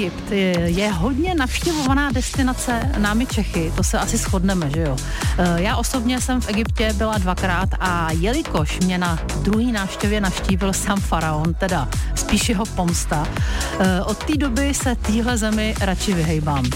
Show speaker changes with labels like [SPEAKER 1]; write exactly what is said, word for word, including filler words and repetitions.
[SPEAKER 1] Egypt je hodně navštěvovaná destinace námi Čechy, to se asi shodneme, že jo. Já osobně jsem v Egyptě byla dvakrát a jelikož mě na druhý návštěvě navštívil sám faraon, teda spíš jeho pomsta, od té doby se téhle zemi radši vyhejbám.